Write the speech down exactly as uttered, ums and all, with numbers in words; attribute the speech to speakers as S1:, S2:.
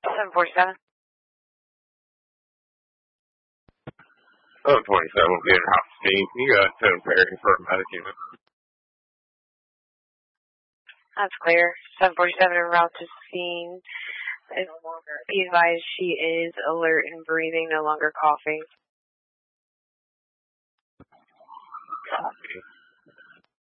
S1: seven forty-seven.
S2: seven twenty-seven, good Hopstein. You got seven Perry for a medic unit.
S1: That's clear. seven forty-seven en route to scene. Be advised she is alert and breathing, no longer coughing.
S2: Copy.